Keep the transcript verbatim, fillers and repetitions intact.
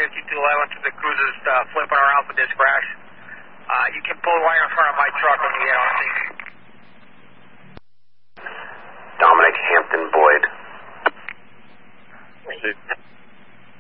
fifty-two eleven to the cruiser's uh, flipping around for this crash. Uh, you can pull right in front of my truck when you get on scene.